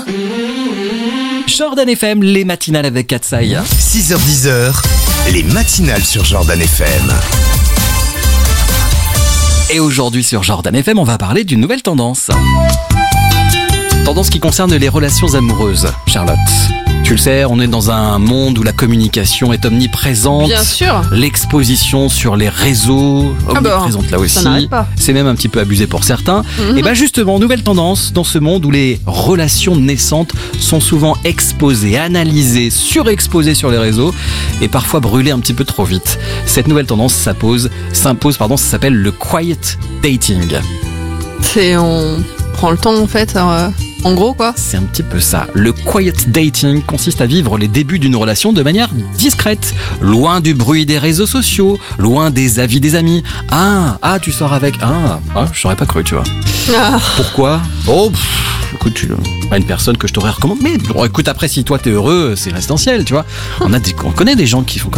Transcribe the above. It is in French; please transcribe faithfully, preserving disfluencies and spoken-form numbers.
Jordan F M, les matinales avec Katsai. six heures dix, les matinales sur Jordan F M. Et aujourd'hui sur Jordan F M, on va parler d'une nouvelle tendance. Tendance qui concerne les relations amoureuses, Charlotte. Tu le sais, on est dans un monde où la communication est omniprésente. Bien sûr. L'exposition sur les réseaux, omniprésente ah bah, là aussi. Ça n'arrête pas. C'est même un petit peu abusé pour certains. Mm-hmm. Et bien justement, nouvelle tendance dans ce monde où les relations naissantes sont souvent exposées, analysées, surexposées sur les réseaux et parfois brûlées un petit peu trop vite. Cette nouvelle tendance s'impose, s'impose pardon, ça s'appelle le quiet dating. C'est on prend le temps en fait. Euh... En gros quoi. C'est un petit peu ça. Le quiet dating consiste à vivre les débuts d'une relation de manière discrète, loin du bruit des réseaux sociaux, loin des avis des amis. Ah, ah, tu sors avec. Ah, ah je t'aurais pas cru, tu vois. Ah. Pourquoi ? Oh, pff, écoute, tu pas une personne que je t'aurais recommandé. Mais bon, écoute, après, si toi t'es heureux, c'est l'essentiel, tu vois. On a des, on connaît des gens qui font comme